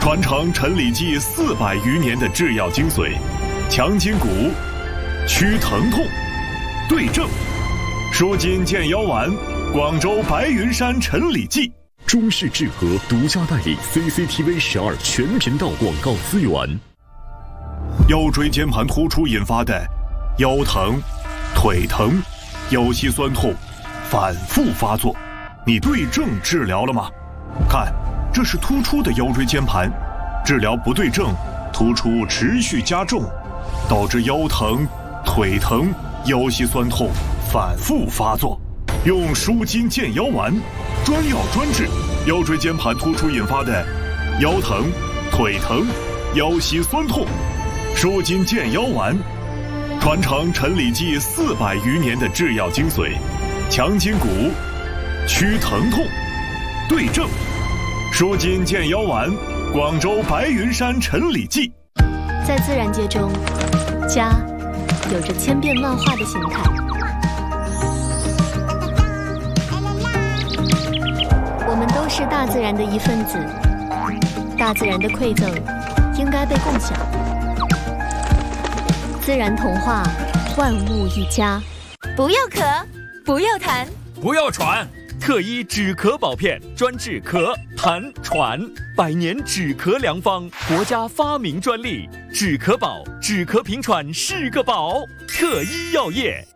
传承陈李济400余年的制药精髓，强筋骨，祛疼痛，对症，舒筋健腰丸，广州白云山陈李济。 中式制和独家代理 CCTV 12全频道广告资源。 腰椎间盘突出引发的腰疼、腿疼、腰膝酸痛反复发作，你对症治疗了吗？看，这是突出的腰椎间盘，治疗不对症，突出持续加重，导致腰疼、腿疼、腰膝酸痛反复发作。用舒筋健腰丸，专药专治腰椎间盘突出引发的腰疼、腿疼、腰膝酸痛。舒筋健腰丸，传承陈李济400余年的制药精髓，强筋骨，祛疼痛，对症，舒筋健腰丸，广州白云山陈李济。 在自然界中，家有着千变万化的形态。我们都是大自然的一份子，大自然的馈赠应该被共享。自然童话，万物一家。 不要咳，不要痰， 不要喘。特一止咳宝片，专治咳、痰、喘，100年止咳良方，国家发明专利。止咳宝，止咳平喘是个宝。特一药业。